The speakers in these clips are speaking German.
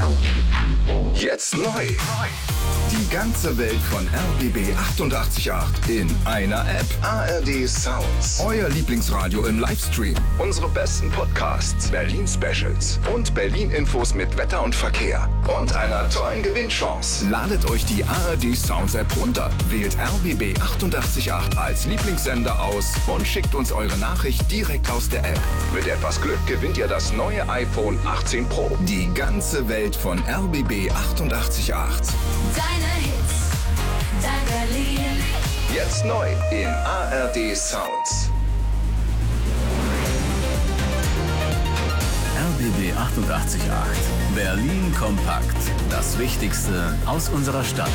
Jetzt neu. Die ganze Welt von RBB 88.8 in einer App. ARD Sounds. Euer Lieblingsradio im Livestream. Unsere besten Podcasts, Berlin-Specials und Berlin-Infos mit Wetter und Verkehr. Und einer tollen Gewinnchance. Ladet euch die ARD Sounds App runter, wählt RBB 88.8 als Lieblingssender aus und schickt uns eure Nachricht direkt aus der App. Mit etwas Glück gewinnt ihr das neue iPhone 18 Pro. Die ganze Welt von RBB 88.8. Deine Hits, dein Berlin. Jetzt neu in ARD Sounds. RBB 88.8. Berlin kompakt. Das Wichtigste aus unserer Stadt.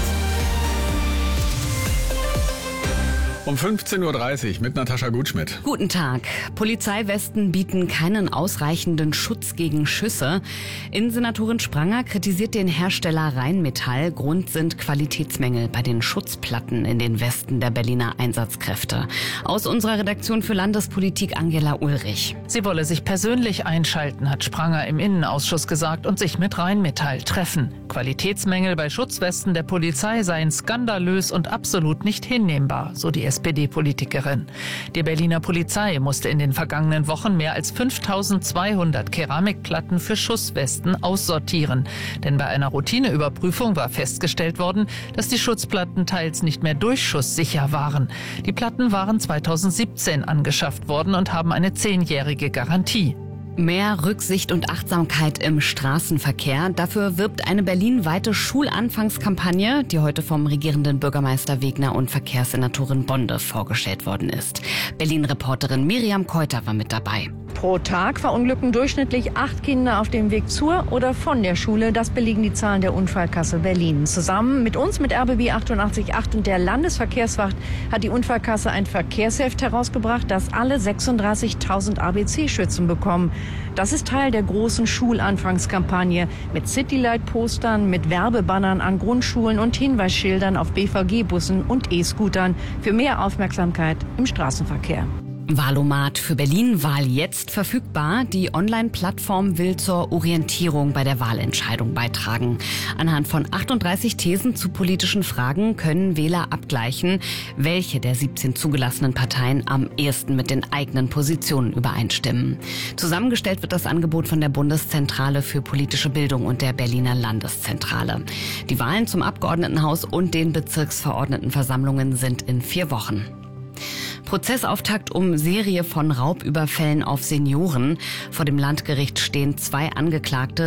Um 15.30 Uhr mit Natascha Gutschmidt. Guten Tag. Polizeiwesten bieten keinen ausreichenden Schutz gegen Schüsse. Innensenatorin Spranger kritisiert den Hersteller Rheinmetall. Grund sind Qualitätsmängel bei den Schutzplatten in den Westen der Berliner Einsatzkräfte. Aus unserer Redaktion für Landespolitik Angela Ulrich. Sie wolle sich persönlich einschalten, hat Spranger im Innenausschuss gesagt, und sich mit Rheinmetall treffen. Qualitätsmängel bei Schutzwesten der Polizei seien skandalös und absolut nicht hinnehmbar, so die SPD-Politikerin. Die Berliner Polizei musste in den vergangenen Wochen mehr als 5.200 Keramikplatten für Schusswesten aussortieren. Denn bei einer Routineüberprüfung war festgestellt worden, dass die Schutzplatten teils nicht mehr durchschusssicher waren. Die Platten waren 2017 angeschafft worden und haben eine 10-jährige Garantie. Mehr Rücksicht und Achtsamkeit im Straßenverkehr. Dafür wirbt eine berlinweite Schulanfangskampagne, die heute vom regierenden Bürgermeister Wegner und Verkehrssenatorin Bonde vorgestellt worden ist. Berlin-Reporterin Miriam Keuter war mit dabei. Pro Tag verunglücken durchschnittlich 8 Kinder auf dem Weg zur oder von der Schule. Das belegen die Zahlen der Unfallkasse Berlin. Zusammen mit uns, mit RBB 88.8 und der Landesverkehrswacht, hat die Unfallkasse ein Verkehrsheft herausgebracht, das alle 36.000 ABC-Schützen bekommen. Das ist Teil der großen Schulanfangskampagne mit Citylight-Postern, mit Werbebannern an Grundschulen und Hinweisschildern auf BVG-Bussen und E-Scootern für mehr Aufmerksamkeit im Straßenverkehr. Wahlomat für Berlin, Wahl jetzt verfügbar. Die Online-Plattform will zur Orientierung bei der Wahlentscheidung beitragen. Anhand von 38 Thesen zu politischen Fragen können Wähler abgleichen, welche der 17 zugelassenen Parteien am ehesten mit den eigenen Positionen übereinstimmen. Zusammengestellt wird das Angebot von der Bundeszentrale für politische Bildung und der Berliner Landeszentrale. Die Wahlen zum Abgeordnetenhaus und den Bezirksverordnetenversammlungen sind in 4 Wochen. Prozessauftakt um Serie von Raubüberfällen auf Senioren. Vor dem Landgericht stehen 2 Angeklagte